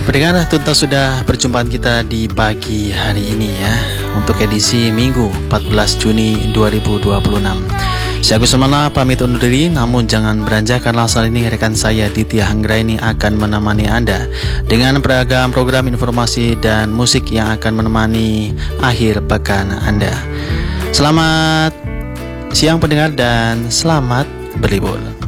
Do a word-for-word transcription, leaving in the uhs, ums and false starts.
Pendengar, tuntas sudah perjumpaan kita di pagi hari ini ya, untuk edisi Minggu empat belas Juni dua ribu dua puluh enam. Saya Agus Semana pamit undur diri, namun jangan beranjak karena saat ini rekan saya Ditya Anggraini akan menemani Anda dengan beragam program informasi dan musik yang akan menemani akhir pekan Anda. Selamat siang pendengar dan selamat berlibur.